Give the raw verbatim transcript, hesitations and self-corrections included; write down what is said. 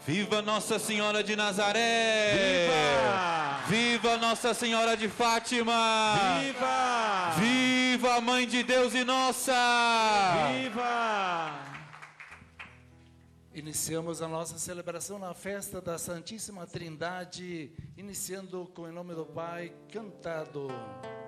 Viva Nossa Senhora de Nazaré! Viva! Viva Nossa Senhora de Fátima! Viva! Viva Mãe de Deus e Nossa! Viva! Iniciamos a nossa celebração na festa da Santíssima Trindade, iniciando com o nome do Pai, cantado.